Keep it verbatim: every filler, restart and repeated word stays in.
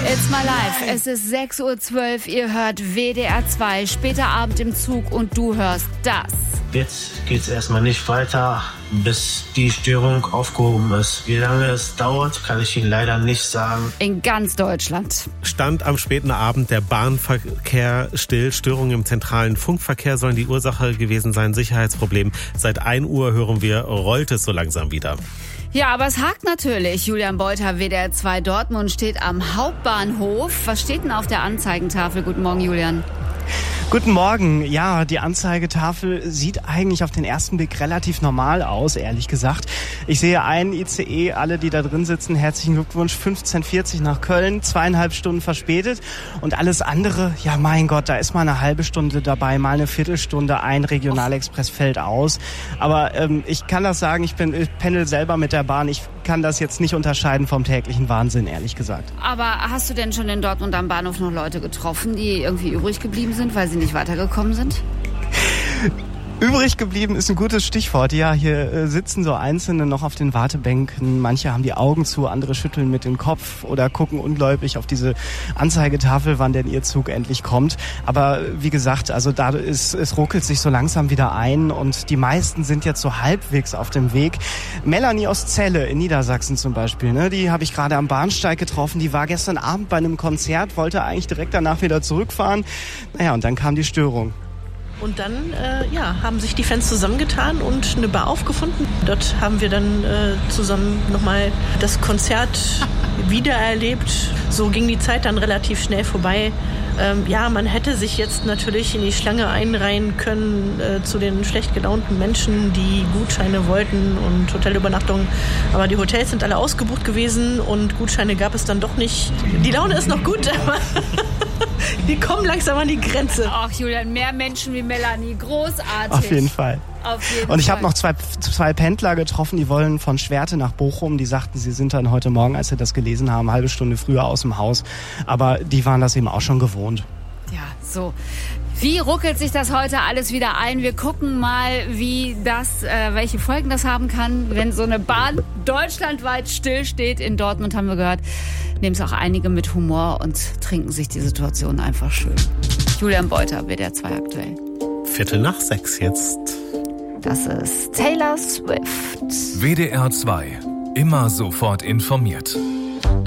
It's my life. Es ist sechs Uhr zwölf. Ihr hört W D R zwei. Später Abend im Zug und du hörst das. Jetzt geht's erstmal nicht weiter, bis die Störung aufgehoben ist. Wie lange es dauert, kann ich Ihnen leider nicht sagen. In ganz Deutschland. Stand am späten Abend der Bahnverkehr still. Störungen im zentralen Funkverkehr sollen die Ursache gewesen sein. Sicherheitsproblem. Seit ein Uhr hören wir, rollt es so langsam wieder. Ja, aber es hakt natürlich. Julian Beuter, W D R zwei Dortmund, steht am Hauptbahnhof. Was steht denn auf der Anzeigentafel? Guten Morgen, Julian. Guten Morgen. Ja, die Anzeigetafel sieht eigentlich auf den ersten Blick relativ normal aus, ehrlich gesagt. Ich sehe einen I C E, alle, die da drin sitzen, herzlichen Glückwunsch, fünfzehn Uhr vierzig nach Köln, zweieinhalb Stunden verspätet. Und alles andere, ja mein Gott, da ist mal eine halbe Stunde dabei, mal eine Viertelstunde, ein Regionalexpress fällt aus. Aber ähm, ich kann das sagen, ich, bin, ich pendel selber mit der Bahn, ich kann das jetzt nicht unterscheiden vom täglichen Wahnsinn, ehrlich gesagt. Aber hast du denn schon in Dortmund am Bahnhof noch Leute getroffen, die irgendwie übrig geblieben sind, weil sie nicht weitergekommen sind? Übrig geblieben ist ein gutes Stichwort. Ja, hier äh, sitzen so Einzelne noch auf den Wartebänken. Manche haben die Augen zu, andere schütteln mit dem Kopf oder gucken ungläubig auf diese Anzeigetafel, wann denn ihr Zug endlich kommt. Aber wie gesagt, also da ist, es ruckelt sich so langsam wieder ein und die meisten sind jetzt so halbwegs auf dem Weg. Melanie aus Celle in Niedersachsen zum Beispiel, ne, die habe ich gerade am Bahnsteig getroffen. Die war gestern Abend bei einem Konzert, wollte eigentlich direkt danach wieder zurückfahren. Naja, und dann kam die Störung. Und dann äh, ja, haben sich die Fans zusammengetan und eine Bar aufgefunden. Dort haben wir dann äh, zusammen nochmal das Konzert wiedererlebt. So ging die Zeit dann relativ schnell vorbei. Ähm, ja, man hätte sich jetzt natürlich in die Schlange einreihen können äh, zu den schlecht gelaunten Menschen, die Gutscheine wollten und Hotelübernachtungen. Aber die Hotels sind alle ausgebucht gewesen und Gutscheine gab es dann doch nicht. Die Laune ist noch gut, aber die kommen langsam an die Grenze. Ach Julian, mehr Menschen wie Melanie, großartig. Auf jeden Fall. Auf jeden und ich Fall. habe noch zwei, zwei Pendler getroffen, die wollen von Schwerte nach Bochum. Die sagten, sie sind dann heute Morgen, als sie das gelesen haben, eine halbe Stunde früher aus dem Haus. Aber die waren das eben auch schon gewohnt. Ja, so. Wie ruckelt sich das heute alles wieder ein? Wir gucken mal, wie das, äh, welche Folgen das haben kann, wenn so eine Bahn deutschlandweit stillsteht. In Dortmund haben wir gehört, nehmen es auch einige mit Humor und trinken sich die Situation einfach schön. Julian Beuter, W D R zwei aktuell. Viertel nach sechs jetzt. Das ist Taylor Swift. W D R zwei. Immer sofort informiert.